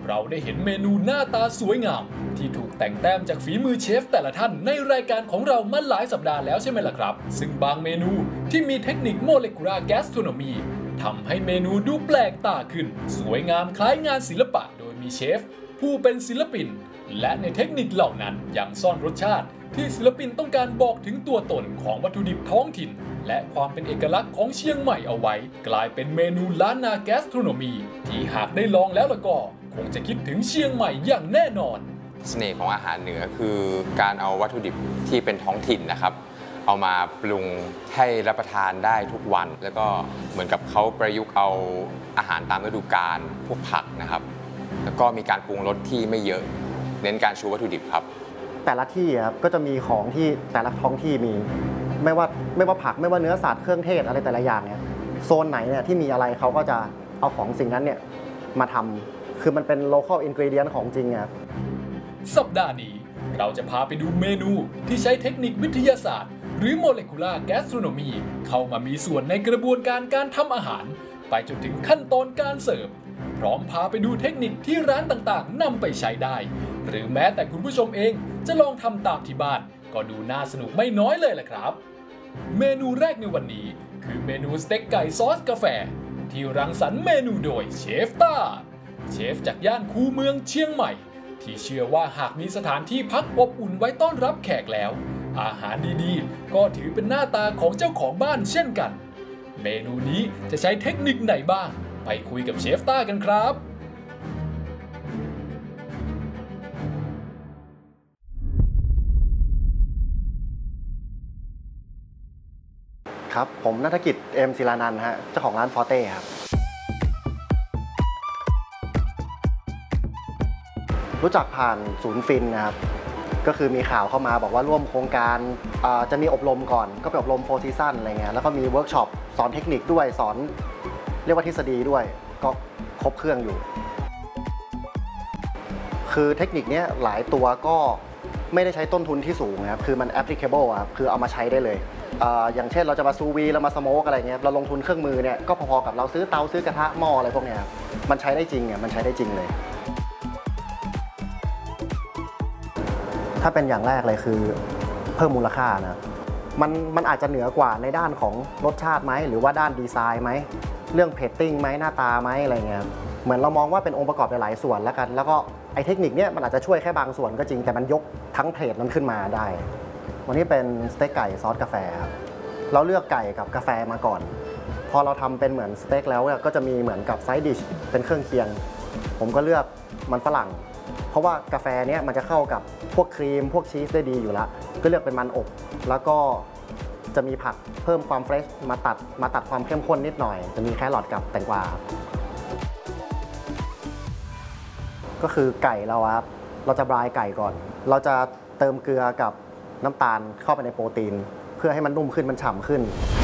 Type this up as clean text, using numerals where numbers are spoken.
เราได้เห็นเมนูหน้าตาสวยงามที่ถูกแต่งแต้มจากฝีมือเชฟแต่ละท่านในรายการของเรามาหลายสัปดาห์แล้วใช่ไหมล่ะครับซึ่งบางเมนูที่มีเทคนิคโมเลกุลาร์แกสโทรโนมีทำให้เมนูดูแปลกตาขึ้นสวยงามคล้ายงานศิลปะโดยมีเชฟผู้เป็นศิลปินและในเทคนิคเหล่านั้นยังซ่อนรสชาติที่ศิลปินต้องการบอกถึงตัวตนของวัตถุดิบท้องถิ่นและความเป็นเอกลักษณ์ของเชียงใหม่เอาไว้กลายเป็นเมนูล้านนาแกสโทรโนมีที่หากได้ลองแล้วก็คงจะคิดถึงเชียงใหม่อย่างแน่นอนเสน่ห์ของอาหารเหนือคือการเอาวัตถุดิบที่เป็นท้องถิ่นนะครับเอามาปรุงให้รับประทานได้ทุกวันแล้วก็เหมือนกับเขาประยุกต์เอาอาหารตามฤดูกาลพวกผักนะครับแล้วก็มีการปรุงรสที่ไม่เยอะเน้นการชูวัตถุดิบครับแต่ละที่ครับก็จะมีของที่แต่ละท้องที่มีไม่ว่าผักไม่ว่าเนื้อสัตว์เครื่องเทศอะไรแต่ละอย่างเนี่ยโซนไหนเนี่ยที่มีอะไรเขาก็จะเอาของสิ่งนั้นเนี่ยมาทำคือมันเป็น local ingredient ของจริงครับสัปดาห์นี้เราจะพาไปดูเมนูที่ใช้เทคนิควิทยาศาสตร์หรือโมเลกุลาร์แกสโทรโนมีเข้ามามีส่วนในกระบวนการทำอาหารไปจนถึงขั้นตอนการเสิร์ฟพร้อมพาไปดูเทคนิคที่ร้านต่างๆนำไปใช้ได้หรือแม้แต่คุณผู้ชมเองจะลองทำตามที่บ้านก็ดูน่าสนุกไม่น้อยเลยแหละครับเมนูแรกในวันนี้คือเมนูสเต็กไก่ซอสกาแฟที่รังสรรค์เมนูโดยเชฟต้าเชฟจากย่านคูเมืองเชียงใหม่ที่เชื่อว่าหากมีสถานที่พักอบอุ่นไว้ต้อนรับแขกแล้วอาหารดีๆก็ถือเป็นหน้าตาของเจ้าของบ้านเช่นกันเมนูนี้จะใช้เทคนิคไหนบ้างไปคุยกับเชฟต้ากันครับครับผมณัฐกิจเอ็มศิลานันท์ฮะเจ้าของร้านฟอเต้ครับรู้จักผ่านศูนย์ฟินนะครับก็คือมีข่าวเข้ามาบอกว่าร่วมโครงการจะมีอบรมก่อนก็ไปอบรมโฟร์ซีซั่นอะไรเงี้ยแล้วก็มีเวิร์กช็อปสอนเทคนิคด้วยสอนเรียกว่าทฤษฎีด้วยก็ครบเครื่องอยู่คือเทคนิคนี้หลายตัวก็ไม่ได้ใช้ต้นทุนที่สูงนะครับคือมัน applicable ครับคือเอามาใช้ได้เลยอย่างเช่นเราจะมาซูวีเรามาสโมกอะไรเงี้ยเราลงทุนเครื่องมือเนี่ยก็พอๆกับเราซื้อเตาซื้อกระทะหม้ออะไรพวกเนี้ยมันใช้ได้จริงมันใช้ได้จริงเลยถ้าเป็นอย่างแรกเลยคือเพิ่มมูลค่านะมันอาจจะเหนือกว่าในด้านของรสชาติไหมหรือว่าด้านดีไซน์ไหมเรื่องเพจติ้งไหมหน้าตาไหมอะไรเงี้ยเหมือนเรามองว่าเป็นองค์ประกอบหลายๆส่วนแล้วกันแล้วก็ไอเทคนิคเนี้ยมันอาจจะช่วยแค่บางส่วนก็จริงแต่มันยกทั้งเพจนั้นขึ้นมาได้วันนี้เป็นสเต็กไก่ซอสกาแฟครับเราเลือกไก่กับกาแฟมาก่อนพอเราทำเป็นเหมือนสเต็กแล้วก็จะมีเหมือนกับไซด์ดิชเป็นเครื่องเคียงผมก็เลือกมันฝรั่งเพราะว่ากาแฟเนี้ยมันจะเข้ากับพวกครีมพวกชีสได้ดีอยู่แล้วก็เลือกเป็นมันอบแล้วก็จะมีผักเพิ่มความเฟรชมาตัดความเข้มข้นนิดหน่อยจะมีแครอทกับแตงกวาก็คือไก่เราครับเราจะบรายไก่ก่อนเราจะเติมเกลือกับน้ำตาลเข้าไปในโปรตีนเพื่อให้มันนุ่มขึ้นมันฉ่ำขึ้น